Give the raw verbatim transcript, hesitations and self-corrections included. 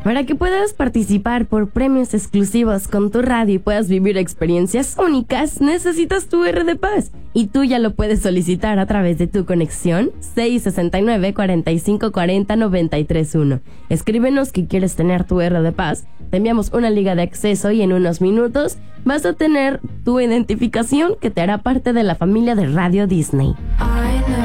Para que puedas participar por premios exclusivos con tu radio y puedas vivir experiencias únicas, necesitas tu R de Paz. Y tú ya lo puedes solicitar a través de tu conexión seis seis nueve, cuatro cinco cuatro cero, nueve tres uno. Escríbenos que quieres tener tu R de Paz, te enviamos una liga de acceso y en unos minutos vas a tener tu identificación que te hará parte de la familia de Radio Disney.